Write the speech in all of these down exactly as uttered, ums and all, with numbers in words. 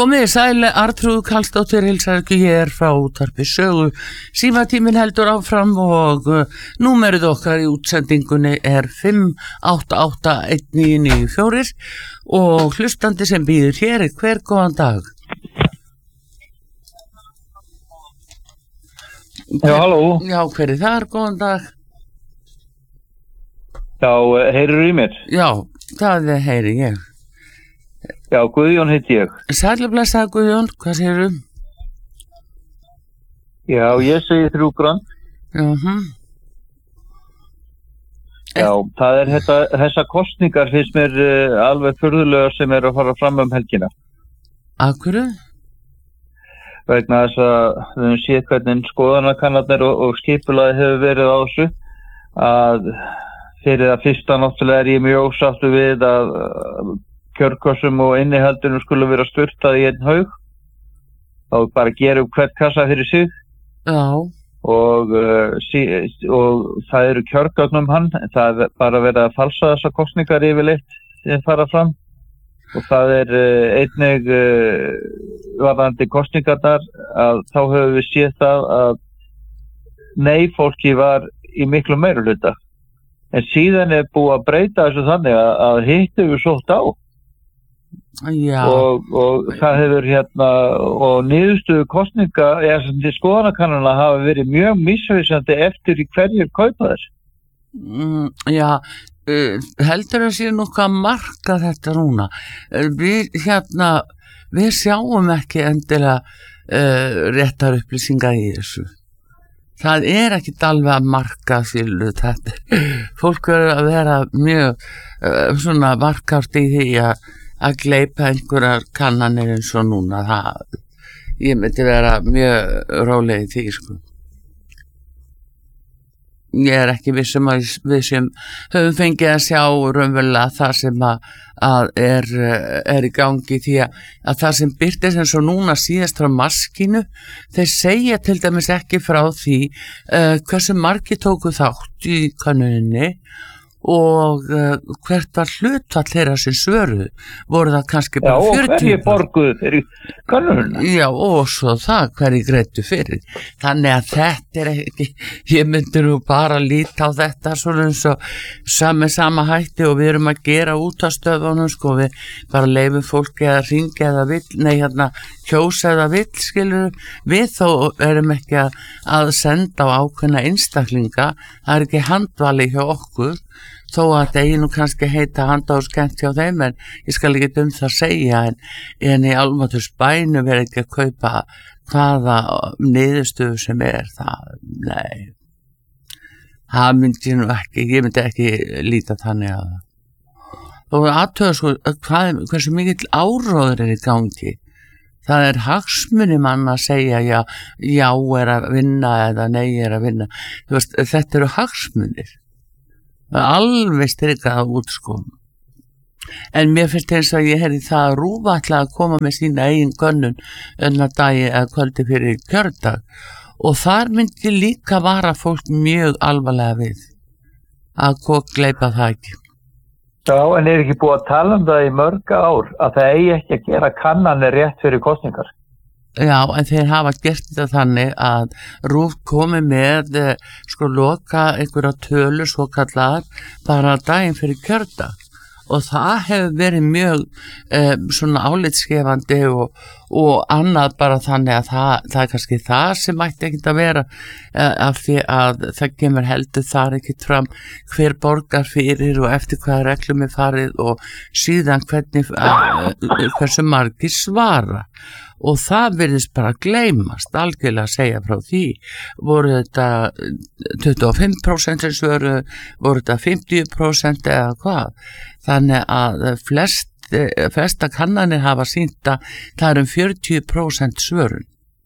Komið sæl, Arnþrúður Karlsdóttir heilsar ekki hér frá útvarpi Sögu. Símatíminn heldur áfram og uh, númerið okkar í útsendingunni er fimm átta átta eitt níu níu fjögur og hlustandi sem býður hér er hver góðan dag. Já, halló. Já, hver er þar, góðan dag? Já, heyrir í mér? Já, það heyri ég. Já, Guðjón heiti ég. Sæl og blessaður Guðjón, hvað segirðu? Já, ég segi þrjú grönd. Uh-huh. Já, það er þetta, þessa kostningar finnst mér uh, alveg furðulega sem er að fara fram um helgina. Akkurru? Vegna þess að við höfum séð hvernig skoðanakannarnir og, og skipulagi hefur verið á þessu að fyrir það fyrsta náttúrulega er ég mjög ósáttur við að uh, kjörkossum og innihaldinu skulle vera sturtað í einn haug. Þá bara gera upp hvert kassa fyrir sig. Já. Og, uh, sí, og það eru kjörgögnum hann, það er bara verið að falsa þessa kostningar yfirleitt sem fara fram. Og það er uh, einnig uh, varðandi kostningarnar að þá höfum við séð það að nei fólki var í miklu meirihluta. En síðan er búið að breyta þessu þannig að, að hittu við sótt á. Já. Og, og það hefur hérna og niðurstöðu kostninga eða sem til skoðanakannana hafa verið mjög misvísandi eftir í hverjir kaupa þess. Mm, já, uh, heldur að sé nokkuð að marka þetta núna. Uh, við hérna, við sjáum ekki endilega uh, réttar upplýsingar í þessu. Það er ekkit alveg að marka sílu þetta. Fólk verður að vera mjög uh, svona markárt í því að að gleypa einhverjar kannanir eins og núna. Það, ég myndi vera mjög róleg í því, sko. Ég er ekki vissum að við sem höfum fengið að sjá raunverulega það sem að, að er, er í gangi því að, að það sem birtist eins og núna síðast frá maskínu, þeir segja til dæmis ekki frá því uh, hversu margir tóku þátt í kannuninni og uh, hvert var hlutfall þeirra sem svöruðu, voru það kannski bara fjörutíu. Já, og fjörutíu hverju borguðu fyrir kannununa. Já, og svo það hverju greiddu fyrir. Þannig að þetta er ekki, ég myndi nú bara líta á þetta svona eins og sami sama hætti og við erum að gera út á stöðunum, sko, við bara leifum fólki að ringja eða vill, nei hérna, kjósa eða vill, skilur við þó erum ekki að, að senda á ákveðna einstaklinga, það er ekki handvali hjá okkur, þó að þetta eigi nú kannski heita handa og skemmt hjá þeim, en ég skal ekki um það segja, en, en í almáturs bænu verið ekki að kaupa hvaða niðurstöðu sem er það, nei það myndi ég nú ekki, ég myndi ekki líta þannig að það og aðtöða sko hvað, hversu mikill áróður er í gangi. Það er hagsmuni mann að segja já, já er að vinna eða nei er að vinna. Þú veist, þetta eru hagsmunir. Það er alveg strikað út, sko. En mér finnst eins og ég hefði það að Rúf ætla að koma með sína eigin könnun önna dagi eða kvöldi fyrir kjördag og þar myndi líka vara fólk mjög alvarlega við að hvað gleypa það ekki. Já, en er ekki búið að tala um það í mörg ár að það eigi ekki að gera kannanir rétt fyrir kosningar? Já, en þeir hafa gert þetta þannig að Rúf komi með sko loka einhverja tölu svo kallar bara daginn fyrir kjördag og það hefur verið mjög eh, svona álitskefandi og, og annað bara þannig að það, það er kannski það sem ætti ekkert að vera eh, af því að það kemur heldur þar ekkert fram hver borgar fyrir og eftir hvaða reglum er farið og síðan hvernig eh, hversu margir svara og það virðist bara gleymast algjörlega að segja frá því voru þetta tuttugu og fimm prósent sem svöru, voru þetta fimmtíu prósent eða hvað þannig að flest, flesta kannanir hafa sýnt að það er um fjörutíu prósent svörun.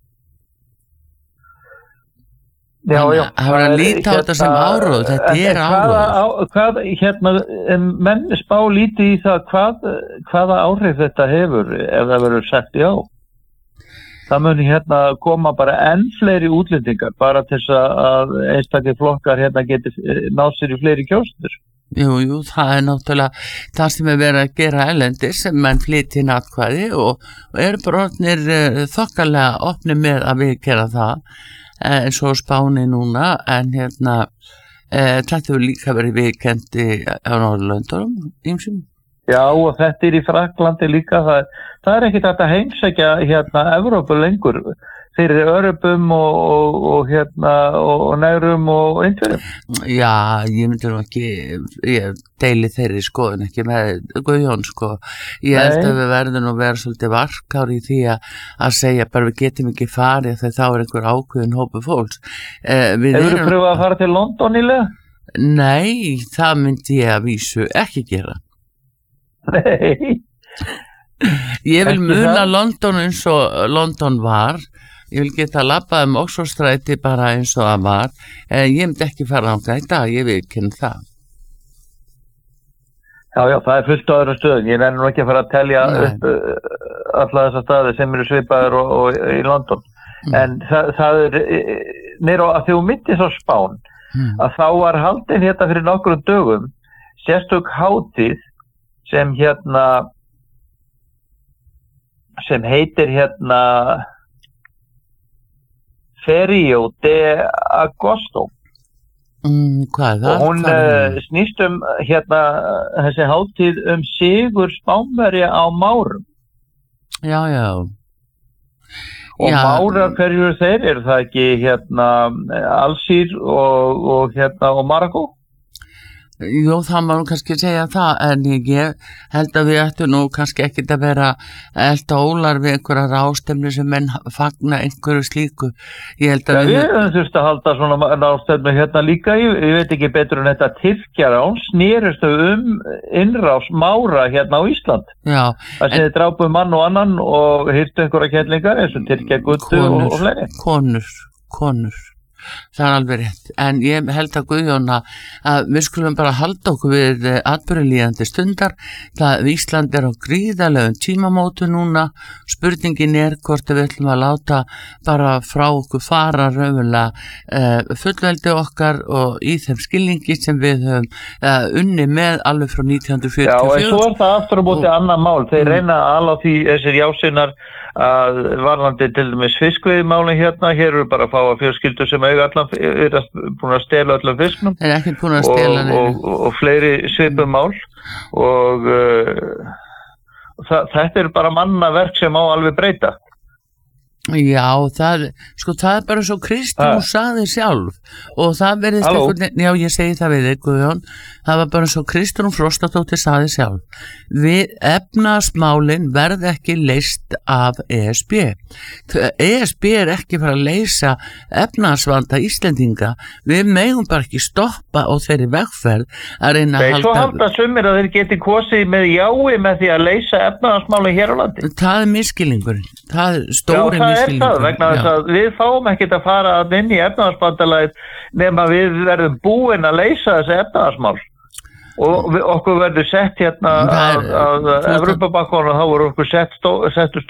Já, já. Það var að líta á þetta sem áróð, þetta er áróð. Hvað, hérna, menn spá lítið í það hvað, hvaða áhrif þetta hefur ef það verður sagt já. Það muni hérna koma bara enn fleiri útlendingar bara til þess að einstakir flokkar hérna geti náð sér í fleiri kjósendur. Jú, jú, það er náttúrulega það sem er verið að gera erlendis sem menn flytja inn atkvæði og, og eru brotnir uh, þokkalega opni með að við gera það uh, eins og Spáni núna en hérna uh, þetta hefur líka verið viðkendi á Norðurlöndunum ýmsum. Já og þetta er í Fraklandi líka það, það er ekki þetta heimsækja hérna Evrópu lengur fyrir Örubum og, og, og hérna og, og Negrum og Indverjum. Já, ég myndi nú ekki ég deili þeirri skoðun ekki með Guðjón sko ég held Nei. Að við verðum nú vera svolítið varkár í því að, að segja bara við getum ekki farið þegar þá er einhver ákveðin hópu fólks eh, Hefur þú pröfað að fara til London ílega? Nei, það myndi ég að vísu ekki gera. Nei Ég vil muna London eins og London var ég vil geta labbað um Oxfordstræti bara eins og það var en ég myndi ekki fara á það í dag, ég vil kynna það. Já, já, það er fullt á öðru stöðum, ég nefnir nú ekki að fara að telja Nei. upp uh, alla þessar staði sem eru svipaður og, og í London, mm. en það, það er nýra á að því þú myndir svo Spán, mm. að þá var haldin hérna fyrir nokkrum dögum sérstök hátíð sem hérna sem heitir hérna Ferio de Agosto mm, hvað er það? Og hún uh, snýst um hérna þessi hátíð um sigur Spánverja á márum. Já, já. Og já. Márar hverju þeir eru það ekki hérna Alsír og, og hérna og Marokko? Jú, það má nú kannski segja það en ég held að við ættum nú kannski ekkit að vera elda ólar við einhverja ráðstefnu sem menn fagna einhverju slíku. Ég held að ja, við höfum þurft að halda svona ráðstefnu hérna líka, ég, ég veit ekki betur en þetta Tyrkjarán snerist þau um innrás mára hérna á Ísland. Já. Það sem þið drápu mann og annan og hirtu einhverja kellingar eins og Tyrkja Guttu og, og fleiri. Konur, konur. Það er alveg rétt, en ég held að Guðjóna að við skulum bara halda okkur við atburðarlíðandi stundar það Ísland er á gríðarlegum tímamótu núna, spurningin er hvort við ætlum að láta bara frá okkur fara raunverulega uh, fullveldi okkar og í þeim skilningi sem við höfum uh, unni með alveg frá nítján hundruð fjörutíu og fjögur. Já, en svo er það aftur á móti og... annað mál, þeir mm. reyna að ala því þessir jásinnar að varðandi til dæmis fiskveiðimálin hérna, hér eru bara að fá að fjölskyldur sem eiga allan, er búin að stela allan fisknum er ekkert búin að stela og, og, og, og fleiri svipum mál og uh, það, þetta er bara mannaverk sem á alveg breyta. Já, það, sko, það er bara svo Kristrún sagði sjálf og það verðist eitthvað, já ég segi það við þig Guðjón, það var bara svo Kristrún Frostadóttir sagði sjálf við efnahagsmálin verð ekki leyst af E S B E S B er ekki fara að leysa efnahagsvanda Íslendinga, við megum bara ekki stoppa á þeirri vegferð að reyna að halda. Svo halda sumir að þeir geti kosið með jái með því að leysa efnahagsmálin hér á landi. Það er miskilningurinn, það er stóri Já, það er það, vegna þess að við fáum ekkert að fara inn í efnahagsbandalagið nema við verðum búin að leysa þessi efnahagsmál og við, okkur verður sett hérna að Evropabakkonum, þá voru okkur sett stó, settu